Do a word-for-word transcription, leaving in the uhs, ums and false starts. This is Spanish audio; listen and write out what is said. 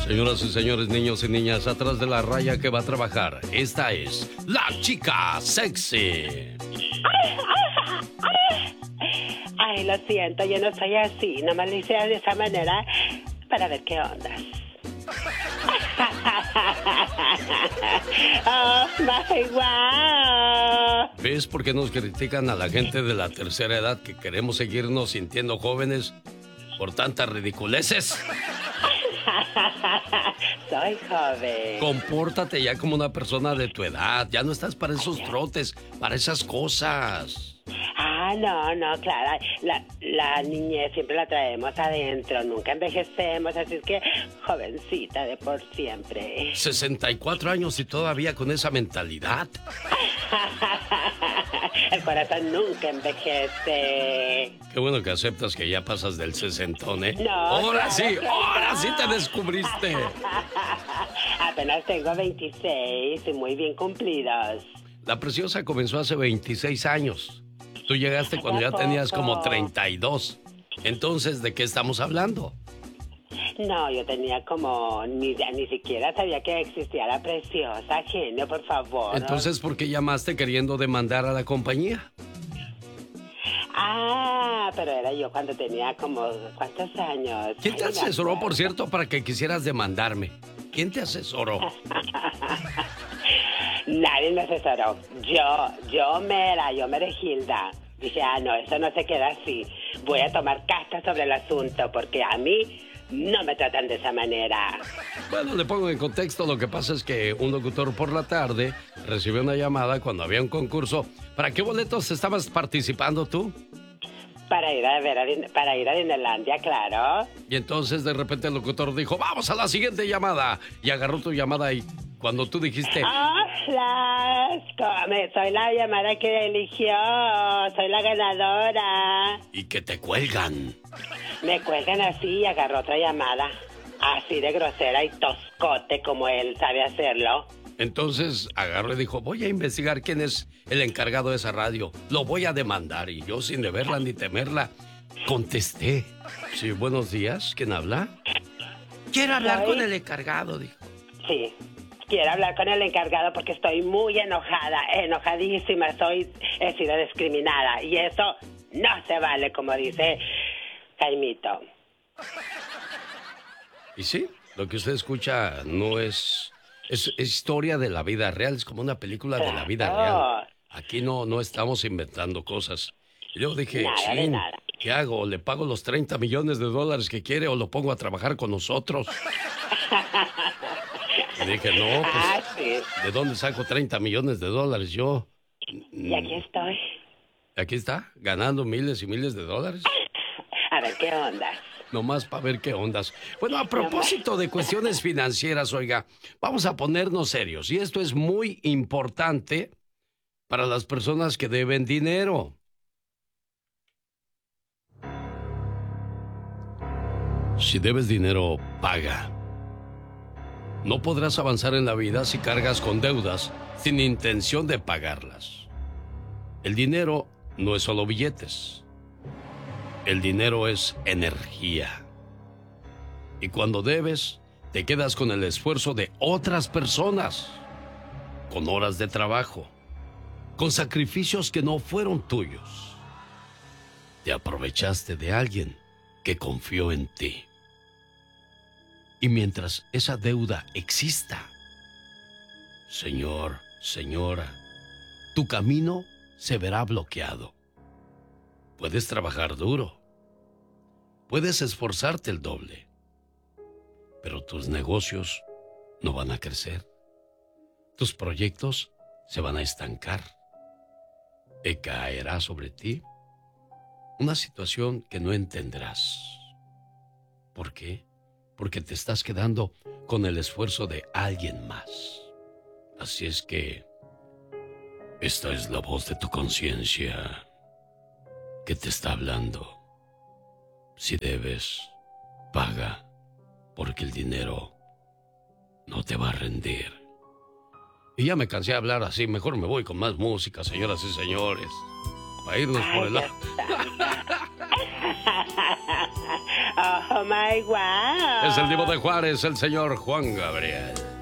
Señoras y señores, niños y niñas, atrás de la raya que va a trabajar, esta es la chica sexy. Ay, lo siento, yo no soy así, nomás lo hice de esa manera para ver qué onda. Oh, my wow. ¿Ves por qué nos critican a la gente de la tercera edad que queremos seguirnos sintiendo jóvenes por tantas ridiculeces? Soy joven. Compórtate ya como una persona de tu edad. Ya no estás para esos trotes, para esas cosas. Ah, no, no, claro. La, la niñez siempre la traemos adentro. Nunca envejecemos, así es que jovencita de por siempre. sesenta y cuatro años y todavía con esa mentalidad. El corazón nunca envejece. Qué bueno que aceptas que ya pasas del sesentón, ¿eh? No. Ahora claro sí, que ahora no. sí te descubriste. Apenas tengo veintiséis y muy bien cumplidos. La Preciosa comenzó hace veintiséis años. Tú llegaste cuando ya tenías como treinta y dos. Entonces, ¿de qué estamos hablando? No, yo tenía como... Ni, ni siquiera sabía que existía La Preciosa, genio, por favor. Entonces, ¿por qué llamaste queriendo demandar a la compañía? Ah, pero era yo cuando tenía como... ¿Cuántos años? ¿Quién te Ay, no me asesoró, por acuerdo. cierto, para que quisieras demandarme? ¿Quién te asesoró? Nadie me asesoró. Yo, yo mera, yo Meregilda. Dije, ah, no, eso no se queda así. Voy a tomar cartas sobre el asunto porque a mí no me tratan de esa manera. Bueno, le pongo en contexto. Lo que pasa es que un locutor por la tarde recibió una llamada cuando había un concurso. ¿Para qué boletos estabas participando tú? Para ir a ver a, Din- para ir a Disneylandia, claro. Y entonces de repente el locutor dijo, vamos a la siguiente llamada. Y agarró tu llamada y cuando tú dijiste... ¡Hola! Come, soy la llamada que eligió. Soy la ganadora. Y que te cuelgan. Me cuelgan así y agarró otra llamada. Así de grosera y toscote como él sabe hacerlo. Entonces agarró y dijo, voy a investigar quién es el encargado de esa radio. Lo voy a demandar. Y yo, sin deberla ni temerla, contesté. Sí, buenos días. ¿Quién habla? Quiero hablar Soy- con el encargado, dijo. Sí. Quiero hablar con el encargado porque estoy muy enojada, enojadísima. Soy, he sido discriminada y eso no se vale, como dice Jaimito. Y sí, lo que usted escucha no es, es, es historia de la vida real, es como una película de la vida real. Aquí no, no estamos inventando cosas. Y yo dije, Nada de chin, nada. ¿qué hago? ¿Le pago los treinta millones de dólares que quiere o lo pongo a trabajar con nosotros? Y dije, no, pues, Ah, sí. ¿de dónde saco treinta millones de dólares yo? Y aquí estoy. Aquí está, ganando miles y miles de dólares. A ver qué onda. Nomás para ver qué ondas. Bueno, a propósito de cuestiones financieras, oiga, vamos a ponernos serios. Y esto es muy importante para las personas que deben dinero. Si debes dinero, paga. No podrás avanzar en la vida si cargas con deudas sin intención de pagarlas. El dinero no es solo billetes. El dinero es energía. Y cuando debes, te quedas con el esfuerzo de otras personas, con horas de trabajo, con sacrificios que no fueron tuyos. Te aprovechaste de alguien que confió en ti. Y mientras esa deuda exista, señor, señora, tu camino se verá bloqueado. Puedes trabajar duro, puedes esforzarte el doble, pero tus negocios no van a crecer. Tus proyectos se van a estancar. Y caerá sobre ti una situación que no entenderás. ¿Por qué? Porque te estás quedando con el esfuerzo de alguien más. Así es que esta es la voz de tu conciencia que te está hablando. Si debes, paga, porque el dinero no te va a rendir. Y ya me cansé de hablar así, mejor me voy con más música, señoras y señores. para irnos Ay, por el lado. Oh my wow. Es el Divo de Juárez, el señor Juan Gabriel.